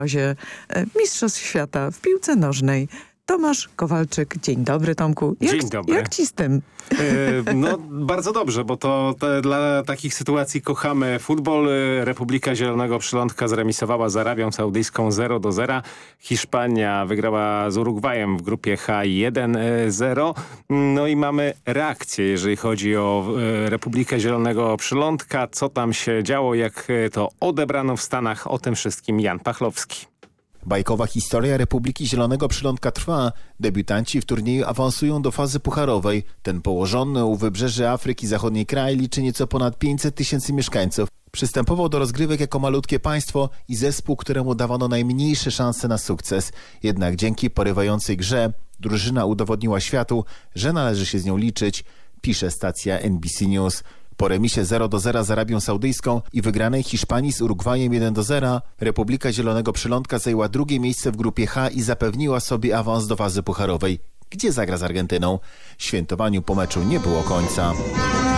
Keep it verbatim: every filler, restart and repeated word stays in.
Mistrzostw Świata w piłce nożnej. Tomasz Kowalczyk. Dzień dobry, Tomku. Jak, Dzień dobry. Jak ci z tym? E, no bardzo dobrze, bo to te, dla takich sytuacji kochamy futbol. Republika Zielonego Przylądka zremisowała z Arabią Saudyjską zero do zera. Hiszpania wygrała z Urugwajem w grupie H jeden zero. No i mamy reakcję, jeżeli chodzi o e, Republikę Zielonego Przylądka. Co tam się działo, jak to odebrano w Stanach. O tym wszystkim Jan Pachlowski. Bajkowa historia Republiki Zielonego Przylądka trwa. Debiutanci w turnieju awansują do fazy pucharowej. Ten położony u wybrzeży Afryki Zachodniej kraj liczy nieco ponad pięćset tysięcy mieszkańców. Przystępował do rozgrywek jako malutkie państwo i zespół, któremu dawano najmniejsze szanse na sukces. Jednak dzięki porywającej grze drużyna udowodniła światu, że należy się z nią liczyć, pisze stacja N B C News. Po remisie zero do zera z Arabią Saudyjską i wygranej Hiszpanii z Urugwajem jeden do zera, Republika Zielonego Przylądka zajęła drugie miejsce w grupie H i zapewniła sobie awans do fazy pucharowej, gdzie zagra z Argentyną. Świętowaniu po meczu nie było końca.